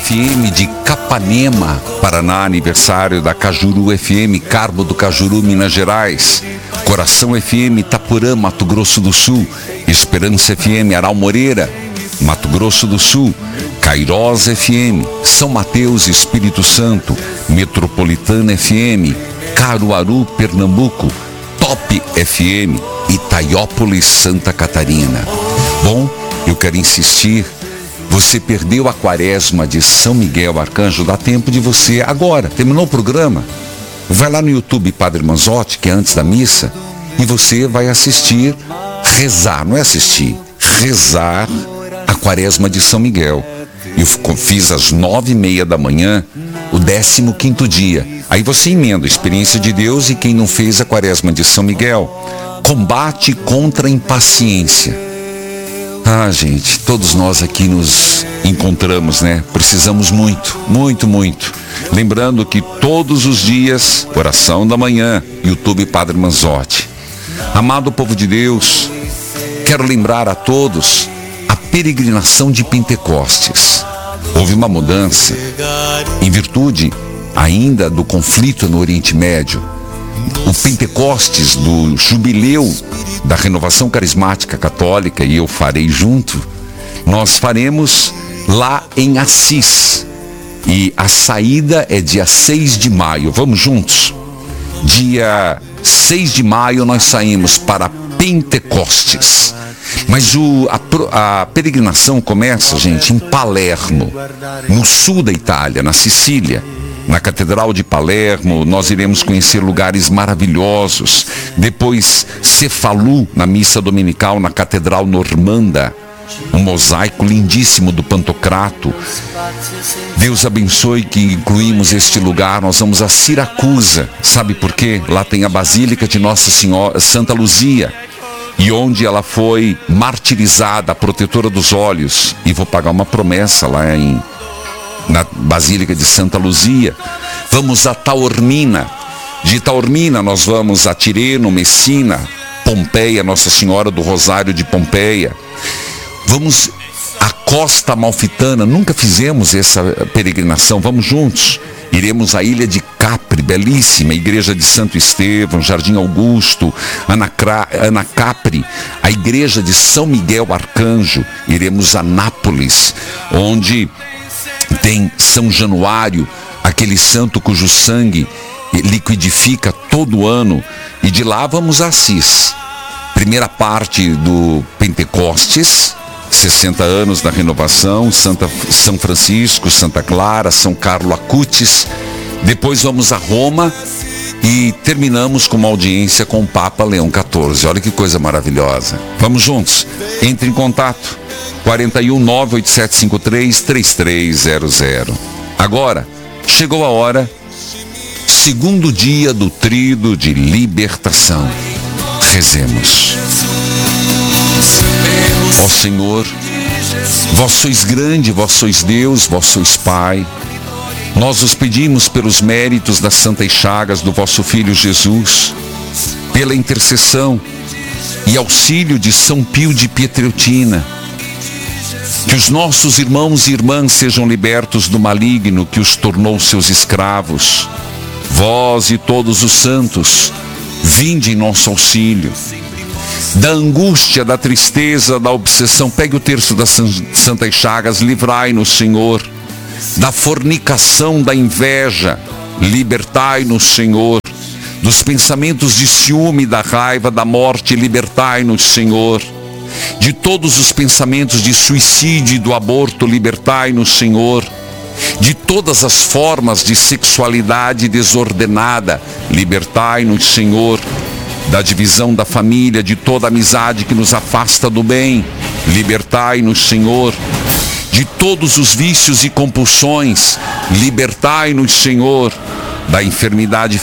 FM de Capanema, Paraná, aniversário da Cajuru FM, Carmo do Cajuru, Minas Gerais. Coração FM, Itaporã, Mato Grosso do Sul. Esperança FM, Aral Moreira, Mato Grosso do Sul. Cairós FM, São Mateus, Espírito Santo. Metropolitana FM, Caruaru, Pernambuco. Top FM, Itaiópolis, Santa Catarina. Bom, eu quero insistir. Você perdeu a quaresma de São Miguel Arcanjo, dá tempo de você agora, terminou o programa, vai lá no YouTube Padre Manzotti, que é antes da missa, e você vai assistir, rezar, não é assistir, rezar a quaresma de São Miguel. Eu fiz às 9h30 da manhã, o 15º dia. Aí você emenda a experiência de Deus e quem não fez a quaresma de São Miguel, combate contra a impaciência. Ah, gente, todos nós aqui nos encontramos, né? Precisamos muito, muito, muito. Lembrando que todos os dias, oração da manhã, YouTube Padre Manzotti. Amado povo de Deus, quero lembrar a todos a peregrinação de Pentecostes. Houve uma mudança em virtude ainda do conflito no Oriente Médio. O Pentecostes do Jubileu da Renovação Carismática Católica, e eu farei junto, nós faremos lá em Assis. E a saída é dia 6 de maio. Vamos juntos? Dia 6 de maio nós saímos para Pentecostes. Mas a peregrinação começa, gente, em Palermo, no sul da Itália, na Sicília. Na Catedral de Palermo, nós iremos conhecer lugares maravilhosos. Depois, Cefalu, na missa dominical, na Catedral Normanda. Um mosaico lindíssimo do Pantocrato. Deus abençoe que incluímos este lugar. Nós vamos a Siracusa. Sabe por quê? Lá tem a Basílica de Nossa Senhora, Santa Luzia. E onde ela foi martirizada, a protetora dos olhos. E vou pagar uma promessa lá na Basílica de Santa Luzia. Vamos a Taormina. De Taormina nós vamos a Tireno, Messina, Pompeia, Nossa Senhora do Rosário de Pompeia. Vamos à Costa Amalfitana. Nunca fizemos essa peregrinação. Vamos juntos. Iremos à ilha de Capri, belíssima, Igreja de Santo Estevão, Jardim Augusto, Anacapri, a Igreja de São Miguel Arcanjo. Iremos a Nápoles, onde tem São Januário, aquele santo cujo sangue liquidifica todo ano. E de lá vamos a Assis. Primeira parte do Pentecostes, 60 anos da renovação, São Francisco, Santa Clara, São Carlo Acutis. Depois vamos a Roma e terminamos com uma audiência com o Papa Leão XIV. Olha que coisa maravilhosa. Vamos juntos. Entre em contato. 41 98753 3300. Agora, chegou a hora, segundo dia do tríduo de libertação. Rezemos. Ó Senhor, vós sois grande, vós sois Deus, vós sois Pai. Nós os pedimos pelos méritos das santas chagas do vosso Filho Jesus, pela intercessão e auxílio de São Pio de Pietreutina, que os nossos irmãos e irmãs sejam libertos do maligno que os tornou seus escravos. Vós e todos os santos, vinde em nosso auxílio. Da angústia, da tristeza, da obsessão, pegue o terço das santas chagas, livrai-nos, Senhor. Da fornicação, da inveja, libertai-nos, Senhor. Dos pensamentos de ciúme, da raiva, da morte, libertai-nos, Senhor. De todos os pensamentos de suicídio e do aborto, libertai-nos, Senhor. De todas as formas de sexualidade desordenada, libertai-nos, Senhor. Da divisão da família, de toda amizade que nos afasta do bem, libertai-nos, Senhor. De todos os vícios e compulsões, libertai-nos, Senhor. Da enfermidade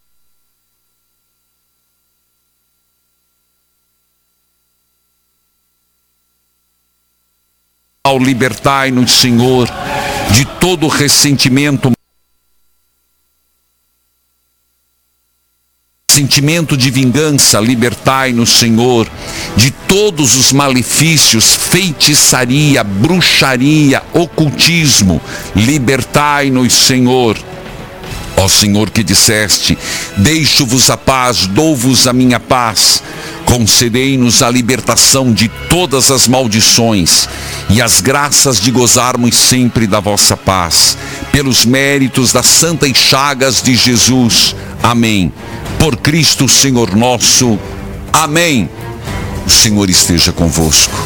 libertai-nos, Senhor, de todo ressentimento, sentimento de vingança, libertai-nos, Senhor, de todos os malefícios, feitiçaria, bruxaria, ocultismo, libertai-nos, Senhor. Ó Senhor, que disseste, deixo-vos a paz, dou-vos a minha paz, concedei-nos a libertação de todas as maldições e as graças de gozarmos sempre da vossa paz, pelos méritos das santas chagas de Jesus. Amém. Por Cristo Senhor nosso. Amém. O Senhor esteja convosco.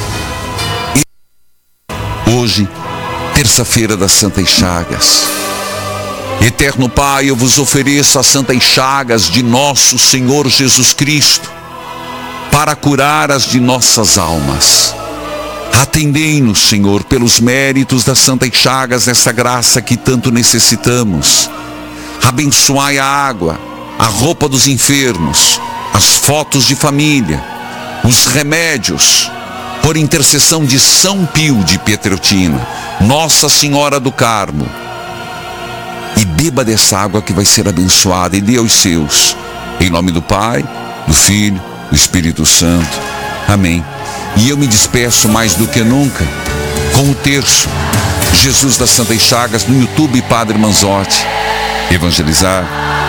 Hoje, terça-feira das Santas Chagas. Eterno Pai, eu vos ofereço as santas chagas de nosso Senhor Jesus Cristo, para curar as de nossas almas. Atendei-nos, Senhor, pelos méritos das santas chagas, essa graça que tanto necessitamos. Abençoai a água, a roupa dos enfermos, as fotos de família, os remédios, por intercessão de São Pio de Pietrelcina, Nossa Senhora do Carmo. E beba dessa água que vai ser abençoada e dê aos seus. Em nome do Pai, do Filho, do Espírito Santo. Amém. E eu me despeço mais do que nunca com o terço Jesus das Santas Chagas no YouTube Padre Manzotti. Evangelizar,